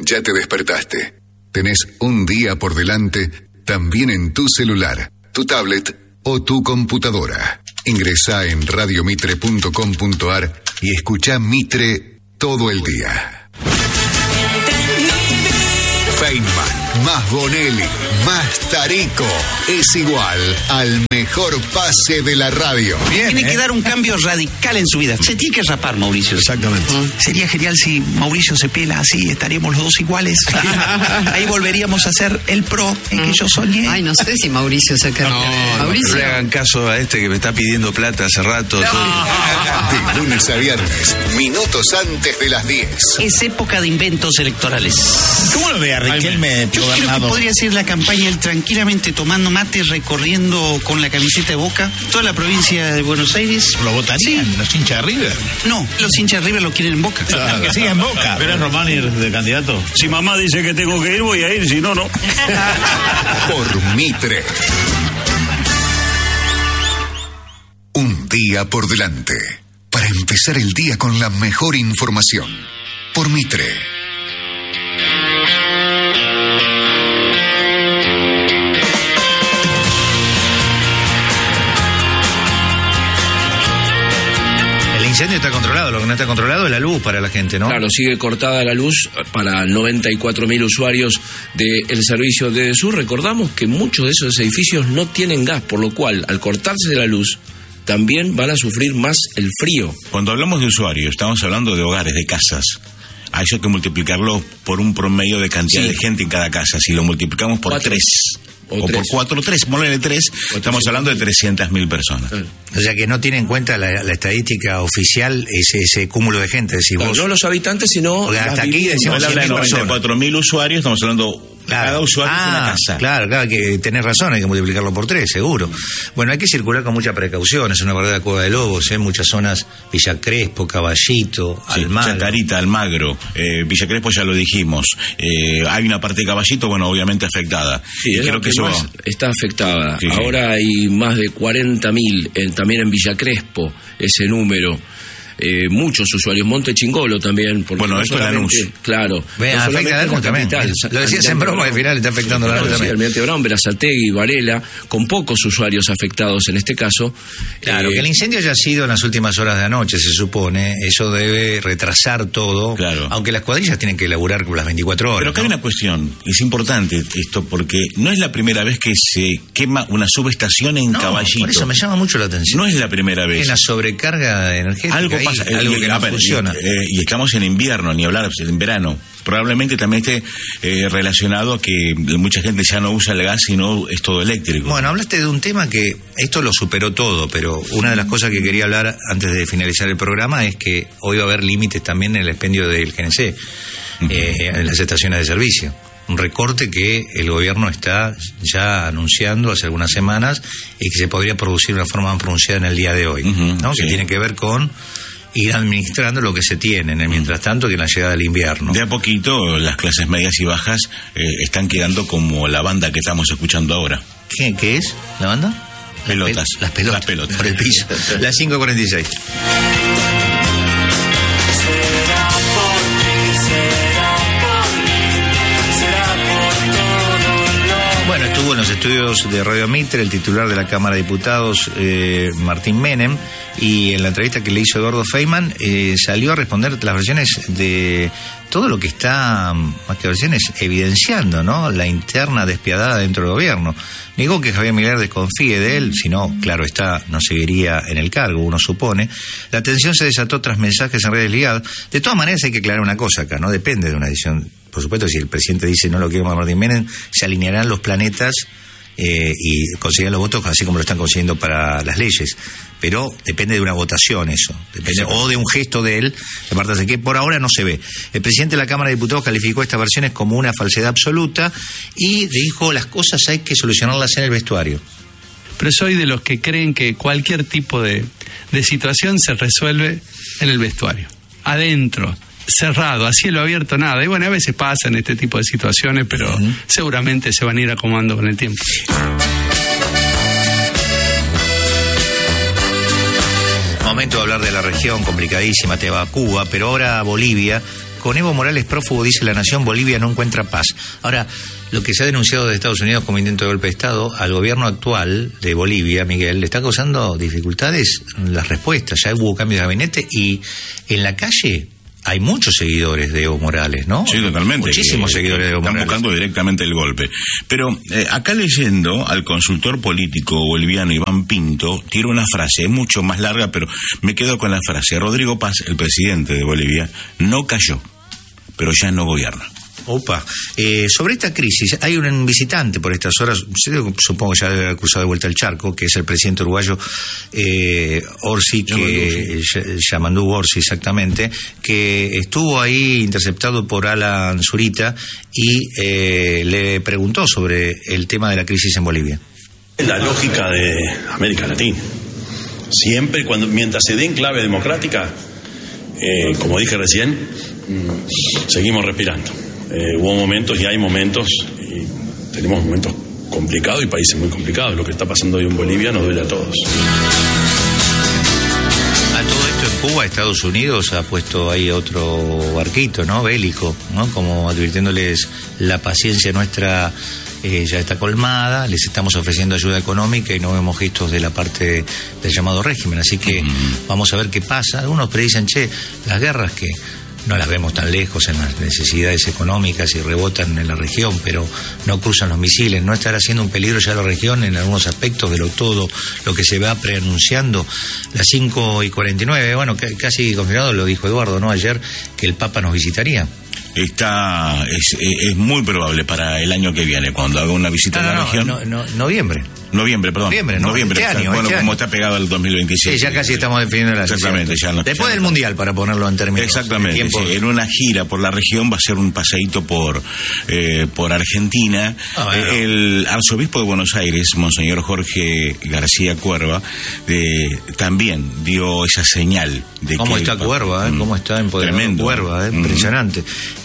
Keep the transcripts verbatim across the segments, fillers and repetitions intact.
Ya te despertaste. Tenés un día por delante, también en tu celular, tu tablet o tu computadora. Ingresá en radio mitre punto com punto ar y escuchá Mitre todo el día. Feynman, más Bonelli, más Tarico, es igual al mejor pase de la radio. Bien, tiene ¿eh? que dar un cambio radical en su vida. Se tiene que rapar, Mauricio. Exactamente. ¿Mm? Sería genial si Mauricio se pela así, estaríamos los dos iguales. Ahí volveríamos a ser el pro en que yo soñé. Ay, no sé si Mauricio se queda. No, Mauricio. no le hagan caso a este que me está pidiendo plata hace rato. De lunes a viernes, minutos antes de las diez. Es época de inventos electorales. ¿Cómo lo ve a Riquelme, Yo creo que gobernador? podría ser la campaña él tranquilamente tomando mate, recorriendo con la camiseta de Boca toda la provincia de Buenos Aires. ¿Lo votarían los hinchas de River? No, los hinchas de River lo quieren en Boca. Claro. Que siga en Boca. ¿Pero es Román ir de candidato? Si mamá dice que tengo que ir, voy a ir, si no, no. Por Mitre. Un día por delante. Para empezar el día con la mejor información. Por Mitre. El incendio está controlado, lo que no está controlado es la luz para la gente, ¿no? Claro, sigue cortada la luz para noventa y cuatro mil usuarios del servicio de Edesur. Recordamos que muchos de esos edificios no tienen gas, por lo cual, al cortarse la luz, también van a sufrir más el frío. Cuando hablamos de usuarios, estamos hablando de hogares, de casas. A eso hay que multiplicarlo por un promedio de cantidad Sí. de gente en cada casa. Si lo multiplicamos por Cuatro. tres, O o, tres. por cuatro, tres, ponle tres, estamos hablando de trescientas mil personas. Eh. O sea que no tiene en cuenta la, la estadística oficial ese, ese cúmulo de gente, decís No, vos. no los habitantes, sino Porque las hasta aquí viviendas. decimos Cuando habla de cien mil noventa y personas. cuatro mil usuarios, estamos hablando cada usuario ah, es una casa. Claro, claro, que tenés razón, hay que multiplicarlo por tres, seguro. Bueno, hay que circular con mucha precaución, es una verdadera cueva de lobos, ¿eh? Muchas zonas, Villa Crespo, Caballito, Sí, Almagro. Chacarita, Almagro, eh, Villa Crespo ya lo dijimos. Eh, hay una parte de Caballito, bueno, obviamente afectada. Sí, y es creo la que que eso más está afectada. Sí, sí. Ahora hay más de cuarenta mil, también en Villa Crespo, ese número. Eh, muchos usuarios, Monte Chingolo también. Porque Bueno, no esto es Lanús. solamente- Claro. Ve, no afecta solamente a Lanús la también. capital, Lo decías en Almirante broma, al Brown. final está afectando a Lanús Claro, sí, también. Almirante Brown, Berazategui, Varela, con pocos usuarios afectados en este caso. Claro, Eh, que el incendio haya sido en las últimas horas de anoche, se supone, eso debe retrasar todo, Claro. aunque las cuadrillas tienen que laburar las veinticuatro horas. Pero acá ¿no? hay una cuestión, es importante esto, porque no es la primera vez que se quema una subestación en No, Caballito. por eso me llama mucho la atención. No es la primera Es vez. una sobrecarga energética. Algo ahí, pasa, algo eh, que a no ver, funciona. eh, y estamos en invierno, ni hablar en verano. Probablemente también esté eh, relacionado a que mucha gente ya no usa el gas, sino es todo eléctrico. Bueno, hablaste de un tema que esto lo superó todo, pero una de las cosas que quería hablar antes de finalizar el programa es que hoy va a haber límites también en el expendio del G N C, eh, en las estaciones de servicio. Un recorte que el gobierno está ya anunciando hace algunas semanas y que se podría producir de una forma más pronunciada en el día de hoy, Ujú, ¿no? sí. Que tiene que ver con ir administrando lo que se tiene en el mientras tanto que en la llegada del invierno. De a poquito, las clases medias y bajas eh, están quedando como la banda que estamos escuchando ahora. ¿Qué, qué es la banda? Las Pelotas. pe- Las pelotas. Las pelotas. Por el piso. Las cinco cuarenta y seis. Bueno, estuvo en los estudios de Radio Mitre el titular de la Cámara de Diputados, eh, Martín Menem, y en la entrevista que le hizo Eduardo Feynman eh, salió a responder las versiones de todo lo que está, más que versiones, evidenciando, ¿no? La interna despiadada dentro del gobierno. Negó que Javier Milei desconfíe de él, si no, claro está, no seguiría en el cargo, uno supone. La tensión se desató tras mensajes en redes ligadas. De todas maneras hay que aclarar una cosa acá, no depende de una decisión. Por supuesto, si el presidente dice no lo quiero más Martín Menem, se alinearán los planetas eh, y conseguirán los votos así como lo están consiguiendo para las leyes. Pero depende de una votación eso, depende, o de un gesto de él, de parte de que por ahora no se ve. El presidente de la Cámara de Diputados calificó estas versiones como una falsedad absoluta y dijo las cosas hay que solucionarlas en el vestuario. Pero soy de los que creen que cualquier tipo de, de situación se resuelve en el vestuario, adentro, cerrado, a cielo abierto, nada. Y bueno, a veces pasan este tipo de situaciones, pero uh-huh. seguramente se van a ir acomodando con el tiempo. Momento de hablar de la región complicadísima, te va a Cuba, pero ahora Bolivia con Evo Morales prófugo, dice La Nación, Bolivia no encuentra paz. Ahora, lo que se ha denunciado de Estados Unidos como intento de golpe de Estado, al gobierno actual de Bolivia, Miguel, le está causando dificultades en las respuestas. Ya hubo cambios de gabinete y en la calle hay muchos seguidores de Evo Morales, ¿no? Sí, totalmente. Muchísimos que, seguidores que de Evo están Morales. Están buscando directamente el golpe. Pero eh, acá leyendo al consultor político boliviano Iván Pinto, tira una frase, es mucho más larga, pero me quedo con la frase. Rodrigo Paz, el presidente de Bolivia, no cayó, pero ya no gobierna. Opa, eh, sobre esta crisis, hay un visitante por estas horas, supongo que ya debe haber cruzado de vuelta el charco, que es el presidente uruguayo eh, Orsi, que Yamandú Orsi, exactamente, que estuvo ahí interceptado por Alan Zurita y eh, le preguntó sobre el tema de la crisis en Bolivia. La lógica de América Latina. Siempre, cuando mientras se dé en clave democrática, eh, como dije recién, mmm, seguimos respirando. Eh, hubo momentos y hay momentos, y tenemos momentos complicados y países muy complicados. Lo que está pasando hoy en Bolivia nos duele a todos. A todo esto en Cuba, Estados Unidos ha puesto ahí otro barquito, ¿no? Bélico, ¿no? Como advirtiéndoles la paciencia nuestra eh, ya está colmada, les estamos ofreciendo ayuda económica y no vemos gestos de la parte del llamado régimen. Así que mm. vamos a ver qué pasa. Algunos predicen, che, las guerras que no las vemos tan lejos en las necesidades económicas y rebotan en la región, pero no cruzan los misiles. ¿No estará siendo un peligro ya la región en algunos aspectos de lo todo lo que se va preanunciando? Las cinco y cuarenta y nueve, bueno, casi confirmado, lo dijo Eduardo, ¿no? Ayer, que el Papa nos visitaría. Está, es, es muy probable para el año que viene, cuando haga una visita no, a la no, región. No, no, noviembre. Noviembre, perdón. Noviembre, no, noviembre. Este Está, año, bueno, este como año. está pegado el dos mil veintiséis. Sí, ya casi estamos definiendo la Exactamente, ya no, después ya del no. Mundial, para ponerlo en términos. Exactamente, de tiempo. sí, en una gira por la región va a ser un paseíto por eh, por Argentina. Ah, bueno. eh, el arzobispo de Buenos Aires, Monseñor Jorge García Cuerva, eh, también dio esa señal de ¿Cómo que... está Cuerva? Eh? ¿Cómo está empoderado Tremendo. Cuerva? Eh? Mm. Impresionante.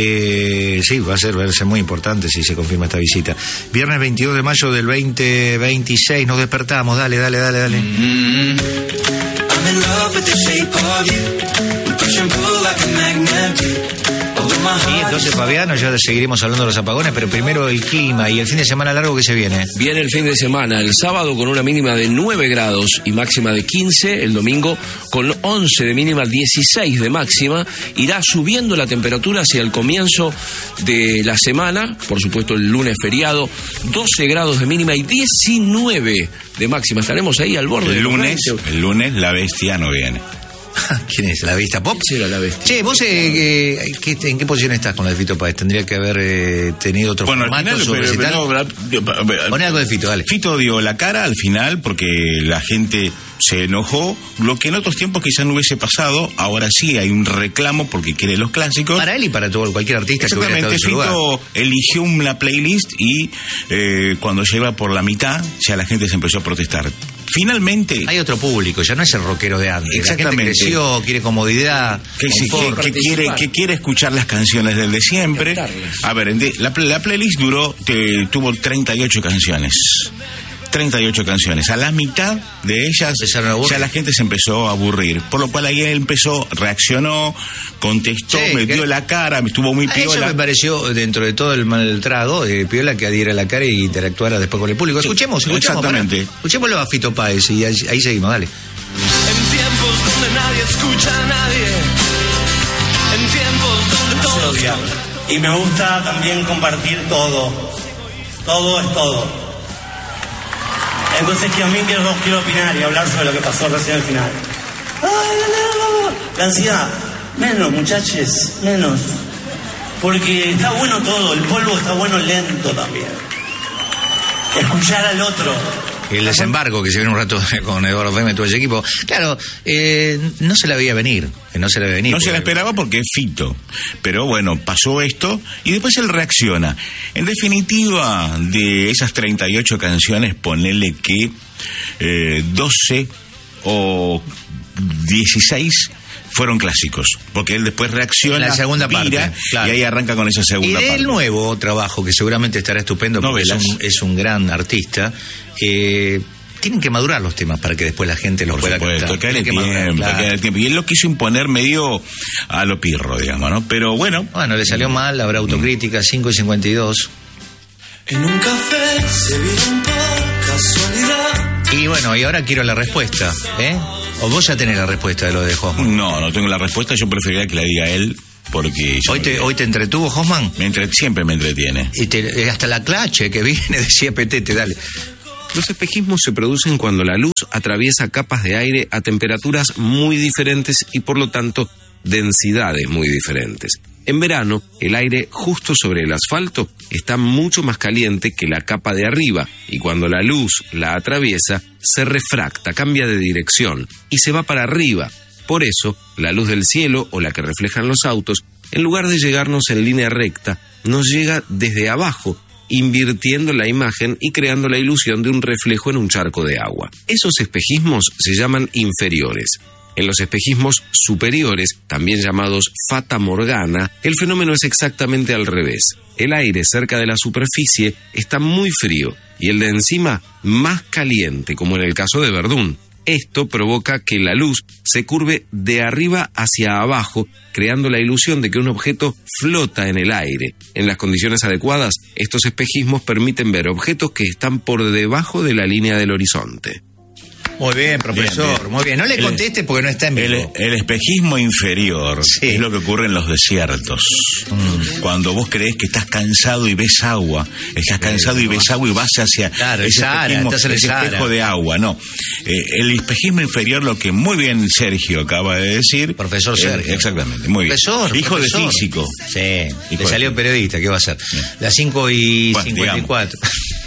Eh, sí, va a ser, va a ser muy importante si se confirma esta visita. Viernes veintidós de mayo del veinte veintiséis, nos despertamos. Dale, dale, dale, dale. Mm-hmm. I'm in love with the shape of you. We push and pull like a magnet. Y entonces, Fabiano, ya seguiremos hablando de los apagones, pero primero el clima y el fin de semana largo que se viene. Viene el fin de semana, el sábado con una mínima de nueve grados y máxima de quince, el domingo con once de mínima, dieciséis de máxima, irá subiendo la temperatura hacia el comienzo de la semana, por supuesto el lunes feriado, doce grados de mínima y diecinueve de máxima, estaremos ahí al borde. El lunes, el lunes la bestia no viene. ¿Quién es? ¿La Vista Pop? Sí, era la bestia. Che, ¿vos eh, eh, ¿qué, en qué posición estás con la de Fito Páez? Tendría que haber eh, tenido otro bueno, formato, al final, su pero, recital. pero, no, Poné algo de Fito, dale. Fito dio la cara al final porque la gente se enojó, lo que en otros tiempos quizás no hubiese pasado. Ahora sí hay un reclamo porque quiere los clásicos. Para él y para todo cualquier artista que hubiera estado en su Fito lugar. eligió una playlist y eh, cuando lleva por la mitad ya la gente se empezó a protestar. Finalmente hay otro público, ya no es el rockero de antes. Exactamente. La gente creció, quiere comodidad, que, sí, que, que quiere que quiere escuchar las canciones del de siempre. A ver, la, la playlist duró te, tuvo treinta y ocho canciones. treinta y ocho canciones. A la mitad de ellas ya la gente se empezó a aburrir. Por lo cual ahí él empezó, reaccionó, contestó, sí, me dio la cara, me estuvo muy piola. Eso me pareció, dentro de todo el mal trago, eh, piola que diera la cara y interactuara después con el público. Escuchemos, sí, escuchemos. Exactamente. Para, escuchémoslo a Fito Páez y ahí, ahí seguimos, dale. En tiempos donde nadie escucha a nadie. En tiempos donde todos... Y me gusta también compartir todo. Todo es todo. Entonces que a mí quiero, quiero opinar y hablar sobre lo que pasó recién al final. La ansiedad, menos muchachos, menos. Porque está bueno todo, el polvo está bueno lento también. Escuchar al otro. El desembarco que se viene un rato con Eduardo Feynman y todo ese equipo. Claro, eh, no se la veía venir. No se la veía venir. No se la esperaba porque es Fito. Pero bueno, pasó esto y después él reacciona. En definitiva, de esas treinta y ocho canciones, ponele que eh, doce o dieciséis fueron clásicos, porque él después reacciona, la segunda vira, parte, claro. Y ahí arranca con esa segunda y parte. Y el nuevo trabajo, que seguramente estará estupendo, porque es un, es un gran artista, eh, tienen que madurar los temas para que después la gente los Por pueda supuesto, captar. que haya Tienen que tiempo, madurar, que claro. haya tiempo. Y él lo quiso imponer medio a lo pirro, digamos, ¿no? Pero bueno. Bueno, le salió mal, habrá autocrítica, cinco y cincuenta y dos. En un café se vieron por casualidad. Y bueno, y ahora quiero la respuesta, ¿eh? ¿O vos ya tenés la respuesta de lo de Hoffman? No, no tengo la respuesta, yo preferiría que la diga él, porque... ¿Hoy te, hoy te entretuvo Hoffman? Me entre, siempre me entretiene. Y te, hasta la clache que viene decía Petete, dale. Los espejismos se producen cuando la luz atraviesa capas de aire a temperaturas muy diferentes y por lo tanto densidades muy diferentes. En verano, el aire justo sobre el asfalto está mucho más caliente que la capa de arriba y cuando la luz la atraviesa, se refracta, cambia de dirección y se va para arriba. Por eso, la luz del cielo o la que reflejan los autos, en lugar de llegarnos en línea recta, nos llega desde abajo, invirtiendo la imagen y creando la ilusión de un reflejo en un charco de agua. Esos espejismos se llaman inferiores. En los espejismos superiores, también llamados fata morgana, el fenómeno es exactamente al revés. El aire cerca de la superficie está muy frío y el de encima más caliente, como en el caso de Verdún. Esto provoca que la luz se curve de arriba hacia abajo, creando la ilusión de que un objeto flota en el aire. En las condiciones adecuadas, estos espejismos permiten ver objetos que están por debajo de la línea del horizonte. Muy bien, profesor, Bien, bien. muy bien. No le El- conteste porque no está en El, vivo. el espejismo inferior Sí. es lo que ocurre en los desiertos. Mm. Cuando vos creés que estás cansado y ves agua, estás cansado y ves agua y vas hacia Claro, el ese Sahara, espejismo, estás en el ese Sahara. espejo de agua. No, Eh, el espejismo inferior, lo que muy bien Sergio acaba de decir. Profesor eh, Sergio. exactamente, muy bien. Profesor, Hijo profesor. de físico. Sí, Hijo le de- salió periodista, ¿qué va a hacer? Las cinco y Bueno, cincuenta y cuatro.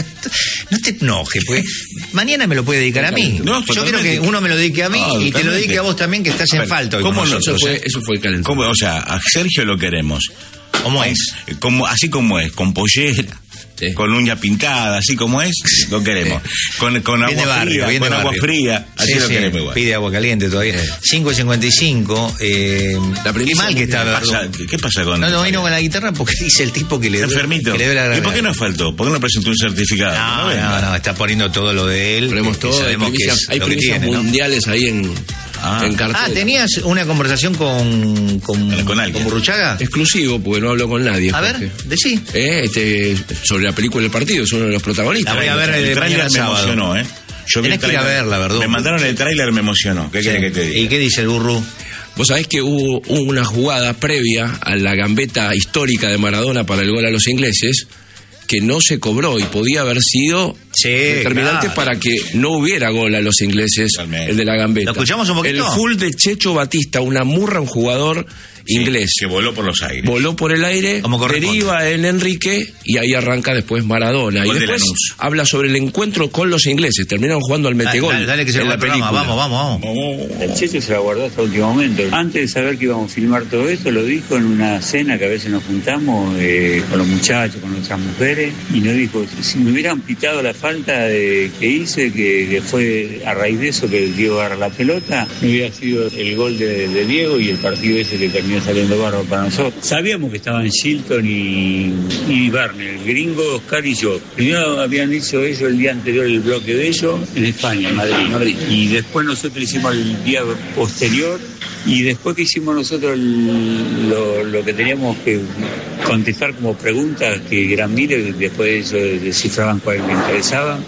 No te enojes, porque mañana me lo puede dedicar a mí. No, Yo quiero totalmente. que uno me lo dedique a mí No, y te lo totalmente. dedique a vos también, que estás A en ver, falta hoy ¿cómo con no? nosotros. Eso ¿eh? fue, eso fue el calentamiento. ¿Cómo? O sea, a Sergio lo queremos. ¿Cómo es? Como, así como es, con pollera, Sí. con uña pintada, así como es, lo queremos. Con, con Bien de agua barrio, fría, bien de con agua barrio. fría, así Sí, lo sí, queremos igual. pide agua caliente todavía. cinco y cincuenta y cinco. Eh, La qué premisa mal que es muy está. ¿Qué Verdún. pasa, ¿Qué pasa con No, no vino con la guitarra porque dice el tipo que le Está enfermito? que le duele la ¿Y por qué garganta. no faltó? ¿Por qué no presentó un certificado? No, venga. no, no, está poniendo todo lo de él. Ponemos que todo, hay sabemos que primicias, es hay lo que primicias tiene, ¿no? mundiales ahí en, Ah. en cartel. Ah, ¿tenías una conversación con con, Con alguien. Burruchaga? Exclusivo, porque no hablo con nadie. A ver, Jorge. decí. Eh, este, sobre la película del partido, es uno de los protagonistas. La voy a ver El de tráiler mañana me sábado. emocionó, ¿eh? Yo vi Tenés el que ir a tráiler. verla, Verdún. Me mandaron el tráiler, me emocionó. ¿Qué querés que te diga? ¿Y qué dice el burro? Vos sabés que hubo una jugada previa a la gambeta histórica de Maradona para el gol a los ingleses que no se cobró y podía haber sido Sí, determinante claro. para que no hubiera gol a los ingleses, Totalmente. el de la gambeta. ¿Lo escuchamos un poquito? El full de Checho Batista, una murra, un jugador inglés. Que voló por los aires. Voló por el aire, Como corresponde. deriva en Enrique y ahí arranca después Maradona. Gol y de después Lanús. habla sobre el encuentro con los ingleses. Terminaron jugando al metegol Dale, dale que se en va la el programa. película. Vamos, vamos, vamos. El Checho se la guardó hasta el último momento. Antes de saber que íbamos a filmar todo esto, lo dijo en una cena que a veces nos juntamos eh, con los muchachos, con nuestras mujeres, y nos dijo, si me hubieran pitado la falta de, que hice, que, que fue a raíz de eso que Diego agarra la pelota, no hubiera sido el gol de, de Diego y el partido ese que terminó saliendo bárbaro para nosotros. Sabíamos que estaban Shilton y, y Barney, el gringo, Oscar y yo. Primero habían hecho ellos el día anterior el bloque de ellos en España, en Madrid. Madrid. Y después nosotros hicimos el día posterior. Y después que hicimos nosotros el- lo, lo que teníamos que contestar como preguntas, que eran miles, después de eso descifraban cuál les interesaba,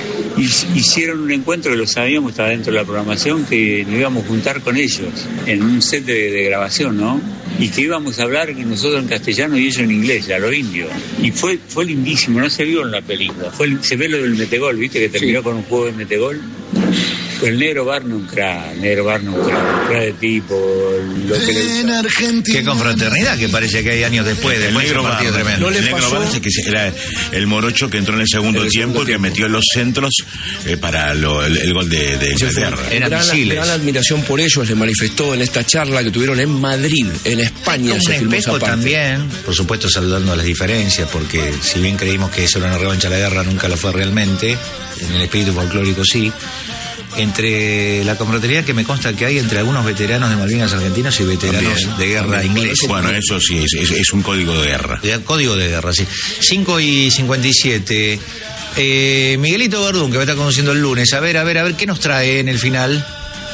hi- hicieron un encuentro que lo sabíamos, estaba dentro de la programación, que nos íbamos a juntar con ellos en un set de, de grabación, ¿no? Y que íbamos a hablar que nosotros en castellano y ellos en inglés, a los indios. Y fue fue lindísimo, no se vio en la película. Fue, se ve lo del metegol, ¿viste? Que terminó con un juego de metegol. El negro Barney un crack, el negro Barney un crack, un crack de tipo, lo que le Qué confraternidad que parece que hay años después, El después de negro ese partido Barnes. tremendo. El negro Barnes, que era el morocho que entró en el segundo tiempo, que metió los centros eh, para lo- el, el gol de, de Inglaterra. gran, gran admiración por ellos le manifestó en esta charla que tuvieron en Madrid, en España. Un se filmó esa espejo parte. también, por supuesto saludando las diferencias, porque si bien creímos que eso era una revancha a la guerra, nunca lo fue realmente, en el espíritu folclórico sí, entre la confraternidad que me consta que hay entre algunos veteranos de Malvinas argentinos y veteranos También, de guerra también. ingleses. Bueno, eso sí, es, es- es un código de guerra. De- Código de guerra, sí. cinco y cincuenta y siete. Eh, Miguelito Verdún, que va a estar conduciendo el lunes. A ver, a ver, a ver, ¿qué nos trae en el final?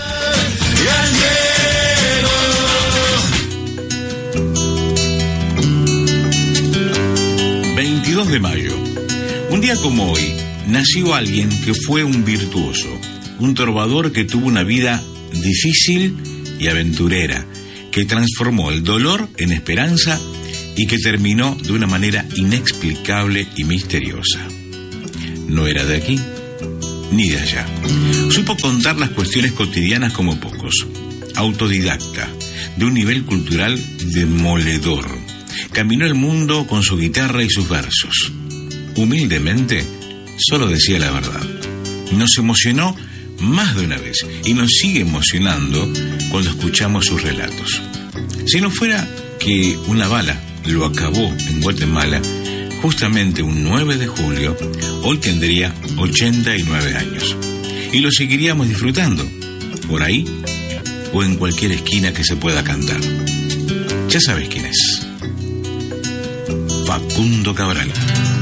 veintidós de mayo. Un día como hoy, nació alguien que fue un virtuoso, un trovador que tuvo una vida difícil y aventurera, que transformó el dolor en esperanza y que terminó de una manera inexplicable y misteriosa. No era de aquí ni de allá. Supo contar las cuestiones cotidianas como pocos. Autodidacta, de un nivel cultural demoledor. Caminó el mundo con su guitarra y sus versos. Humildemente, solo decía la verdad. Nos emocionó más de una vez y nos sigue emocionando cuando escuchamos sus relatos. Si no fuera que una bala lo acabó en Guatemala justamente un nueve de julio, hoy tendría ochenta y nueve años. Y lo seguiríamos disfrutando, por ahí o en cualquier esquina que se pueda cantar. Ya sabes quién es. Facundo Cabral.